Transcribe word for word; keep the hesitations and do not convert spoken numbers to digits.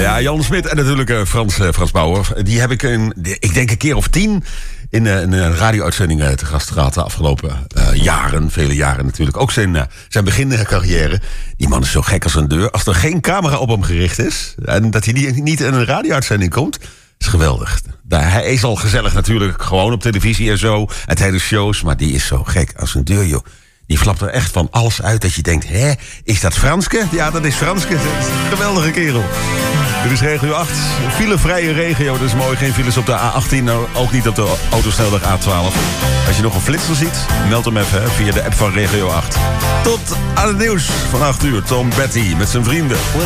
Ja, Jan Smit en natuurlijk uh, Frans, uh, Frans Bauer. Die heb ik, een, ik denk een keer of tien in uh, een uh, radio-uitzending uh, te gast gehad de afgelopen uh, jaren. Vele jaren natuurlijk. Ook zijn, uh, zijn begincarrière. Die man is zo gek als een deur. Als er geen camera op hem gericht is en dat hij niet, niet in een radio-uitzending komt, is geweldig. Daar, hij is al gezellig natuurlijk, gewoon op televisie en zo. En tijdens shows, maar die is zo gek als een deur, joh. Die flapt er echt van alles uit dat je denkt, hè, is dat Franske? Ja, dat is Franske. Dat is een geweldige kerel. Dit is regio acht. Filevrije regio, dus mooi. Geen files op de A achttien, nou, ook niet op de autosnelweg A twaalf. Als je nog een flitser ziet, meld hem even hè, via de app van regio acht. Tot aan het nieuws van acht uur. Tom Betty met zijn vrienden.